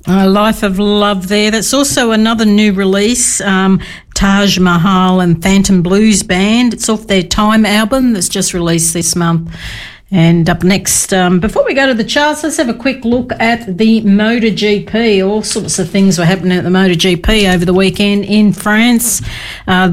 Life of Love there. That's also another new release, Taj Mahal and Phantom Blues Band. It's off their Time album that's just released this month. And up next, before we go to the charts, let's have a quick look at the MotoGP. All sorts of things were happening at the MotoGP over the weekend in France. On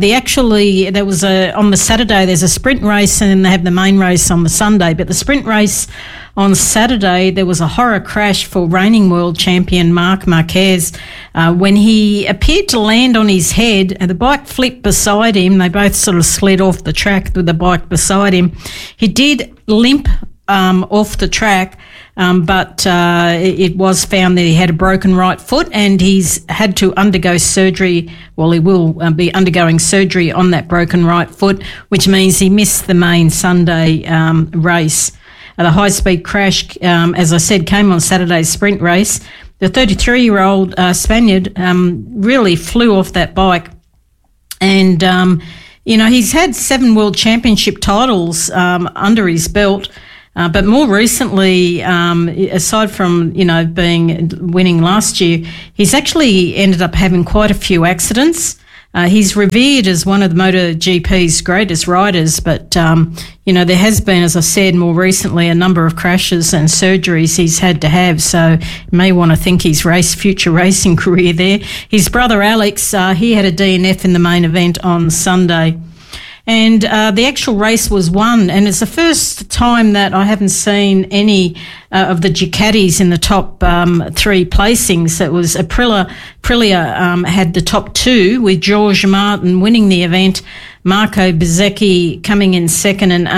the Saturday, there's a sprint race, and then they have the main race on the Sunday. But the sprint race on Saturday, there was a horror crash for reigning world champion Marc Marquez. When he appeared to land on his head, and the bike flipped beside him. They both sort of slid off the track with the bike beside him. He did limp off the track, but it was found that he had a broken right foot, and he's had to undergo surgery. Well, he will be undergoing surgery on that broken right foot, which means he missed the main Sunday race. The high-speed crash, as I said, came on Saturday's sprint race. The 33-year-old Spaniard really flew off that bike. And, he's had 7 World Championship titles under his belt. But more recently, aside from, winning last year, he's actually ended up having quite a few accidents. He's revered as one of the MotoGP's greatest riders, but, there has been, as I said, more recently, a number of crashes and surgeries he's had to have, so you may want to think his future racing career there. His brother Alex, he had a DNF in the main event on Sunday. And the actual race was won, and it's the first time that I haven't seen any of the Ducatis in the top 3 placings. It was Aprilia had the top 2, with George Martin winning the event, Marco Bezzecchi coming in second, and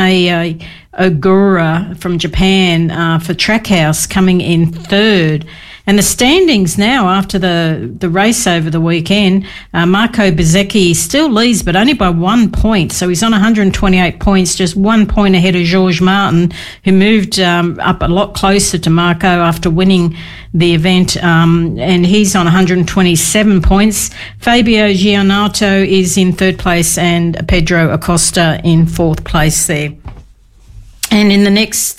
Ogura from Japan for Trackhouse coming in third. And the standings now after the race over the weekend, Marco Bezzecchi still leads, but only by 1 point. So he's on 128 points, just 1 point ahead of George Martin, who moved up a lot closer to Marco after winning the event, and he's on 127 points. Fabio Giannotto is in third place, and Pedro Acosta in fourth place there. And in the next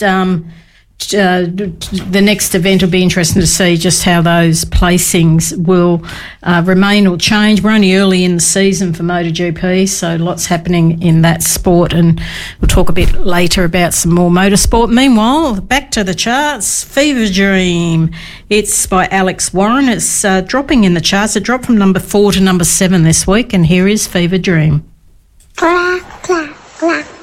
event will be interesting to see just how those placings will remain or change. We're only early in the season for MotoGP, so lots happening in that sport, and we'll talk a bit later about some more motorsport. Meanwhile, back to the charts. Fever Dream, it's by Alex Warren. It's dropping in the charts. It dropped from number 4 to number 7 this week, and here is Fever Dream. Clap, clap, clap.